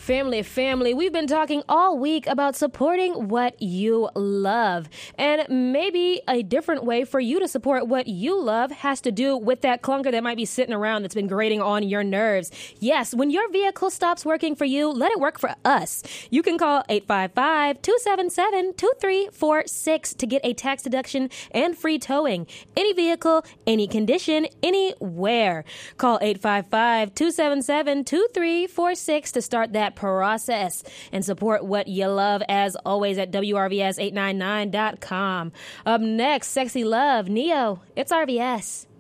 Family, we've been talking all week about supporting what you love. And maybe a different way for you to support what you love has to do with that clunker that might be sitting around that's been grating on your nerves. Yes, when your vehicle stops working for you, let it work for us. You can call 855-277-2346 to get a tax deduction and free towing. Any vehicle, any condition, anywhere. Call 855-277-2346 to start that process and support what you love, as always, at WRVS899.com. Up next, Sexy Love, Neo, it's RVS.